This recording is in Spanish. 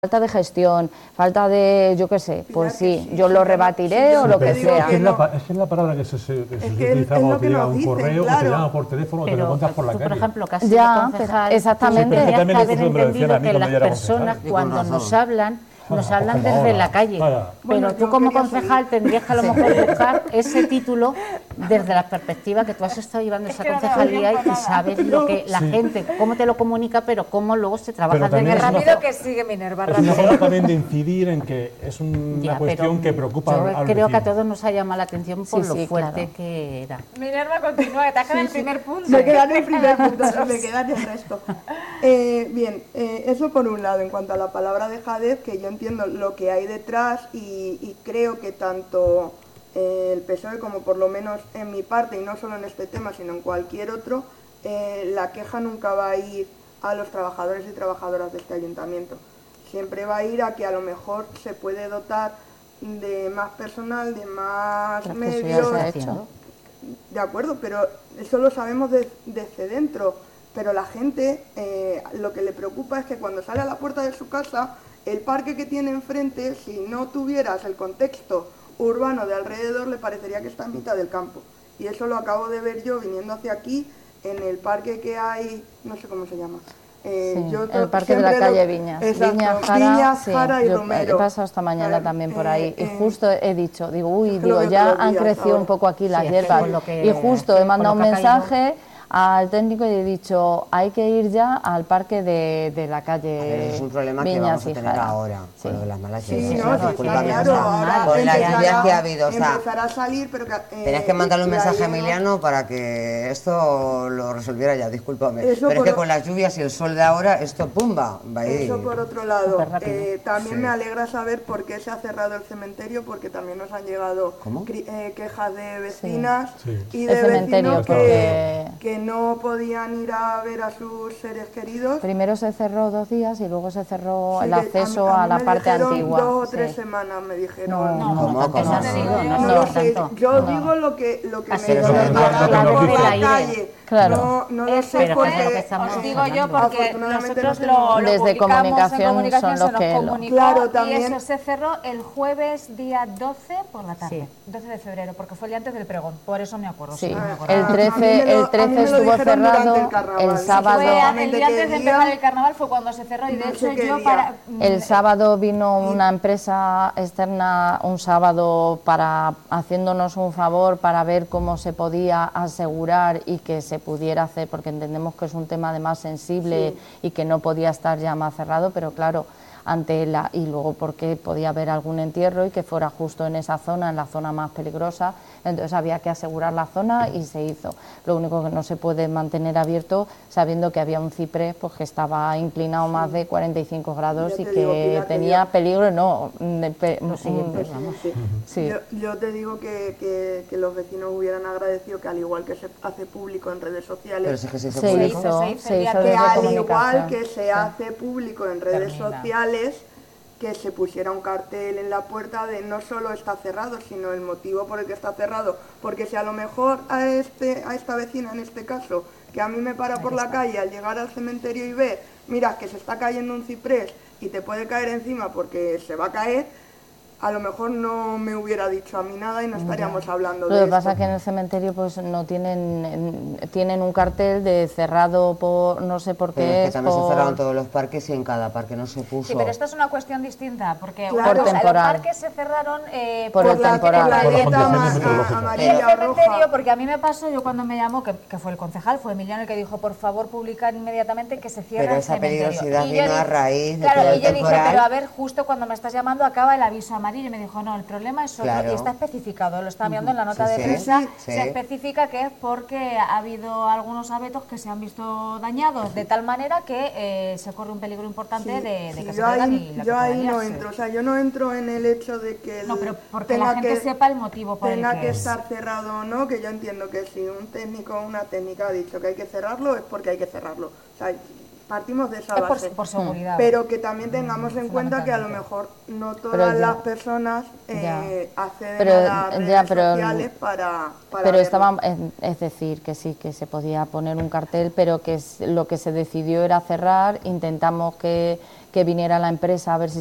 falta de gestión, falta de, yo qué sé, pues sí, yo lo rebatiré o lo que sea. Es la palabra que se utilizaba, o te llega un correo, o te llama por teléfono, o te lo contas por la calle. Por ejemplo, que has sido concejal, exactamente. tendrías que haber entendido que las personas cuando nos hablan desde la calle, pero tú como concejal tendrías que a lo mejor buscar ese título desde la perspectiva que tú has estado llevando esa concejalía y sabes lo que la gente, cómo te lo comunica, pero cómo luego se trabaja desde rápido que sigue Minerva. Es una forma también de incidir en que es una cuestión que preocupa al vecino. Creo que a todos nos ha llamado la atención por lo fuerte que era. Minerva, continúa, que te has quedado en el primer punto. Me quedan en el primer punto, me quedan el resto. Bien, eso por un lado, en cuanto a la palabra dejadez, que yo entiendo lo que hay detrás y creo que tanto el PSOE como por lo menos en mi parte, y no solo en este tema sino en cualquier otro, la queja nunca va a ir a los trabajadores y trabajadoras de este ayuntamiento. Siempre va a ir a que a lo mejor se puede dotar de más personal, de más medios. De acuerdo, pero eso lo sabemos desde dentro. Pero la gente lo que le preocupa es que cuando sale a la puerta de su casa, el parque que tiene enfrente, si no tuvieras el contexto urbano de alrededor, le parecería que está en mitad del campo. Y eso lo acabo de ver yo viniendo hacia aquí, en el parque que hay, no sé cómo se llama. El parque de la calle Viñas. Exacto, Viñas, Jara y yo Romero. He pasado esta mañana también por ahí y justo he dicho, ya han crecido un poco aquí las hierbas. Y justo he mandado un mensaje al técnico y he dicho, hay que ir ya al parque de la calle es un problema Viñas que vamos a tener ahora, con lo de las malas lluvias. Con las lluvias que ha habido, o sea, empezará a salir, pero tenías que mandarle un mensaje a Emiliano para que esto lo resolviera ya, discúlpame. Pero es que con las lluvias y el sol de ahora, esto pumba, va a ir. Eso por otro lado. También me alegra saber por qué se ha cerrado el cementerio, porque también nos han llegado quejas de vecinas y de vecinos que no podían ir a ver a sus seres queridos. Primero se cerró 2 días y luego se cerró el acceso a la parte antigua. 2 o 3 semanas me dijeron. No sé. Yo digo lo que me dijeron por la calle. Claro. No lo sé porque os digo yo, porque nosotros lo desde comunicación son los que claro, también. Y eso se cerró el jueves día 12 por la tarde, 12 de febrero, porque fue el día antes del pregón, por eso me acuerdo. Sí, el 13 estuvo cerrado, el sábado... El día antes de empezar el carnaval fue cuando se cerró y de hecho yo El sábado vino una empresa externa un sábado haciéndonos un favor para ver cómo se podía asegurar y que se pudiera hacer, porque entendemos que es un tema además sensible y que no podía estar ya más cerrado, pero claro, y luego porque podía haber algún entierro y que fuera justo en esa zona, en la zona más peligrosa, entonces había que asegurar la zona y se hizo. Lo único que no se puede mantener abierto sabiendo que había un ciprés pues que estaba inclinado más de 45 grados y que tenía peligro, Yo te digo que los vecinos hubieran agradecido que al igual que se hace público en redes sociales, se hizo que al igual que se hace público en redes sociales, que se pusiera un cartel en la puerta de no solo está cerrado, sino el motivo por el que está cerrado. Porque si a lo mejor a esta vecina en este caso, que a mí me para por la calle al llegar al cementerio y ve, mira que se está cayendo un ciprés y te puede caer encima porque se va a caer, a lo mejor no me hubiera dicho a mí nada y no estaríamos hablando de esto. Lo que pasa es que en el cementerio pues no tienen un cartel de cerrado por no sé por qué. Es que también se cerraron todos los parques y en cada parque no se puso. Sí, pero esta es una cuestión distinta, porque claro, los parques se cerraron por el temporal. La dieta amarilla o roja. Porque a mí me pasó, yo cuando me llamó, que fue el concejal, fue Emiliano el que dijo, por favor, publicar inmediatamente que se cierra el cementerio. Pero esa peligrosidad vino a raíz de claro, todo el y yo dije, temporal. pero a ver, justo cuando me estás llamando acaba el aviso amarillo. Y me dijo, no, el problema es otro, y está especificado, lo estaba viendo en la nota de prensa, se especifica que es porque ha habido algunos abetos que se han visto dañados, de tal manera que se corre un peligro importante de que se caigan y la yo ahí no entro, o sea, yo no entro en el hecho de que no, pero porque la gente sepa el motivo por tenga el que estar cerrado o no, que yo entiendo que si un técnico o una técnica ha dicho que hay que cerrarlo, es porque hay que cerrarlo. O sea, partimos de esa base, por seguridad. Pero que también tengamos en cuenta que a lo mejor no todas las personas acceden a las redes sociales para pero estaban, es decir, que sí, que se podía poner un cartel, pero que lo que se decidió era cerrar. Intentamos que que viniera la empresa a ver si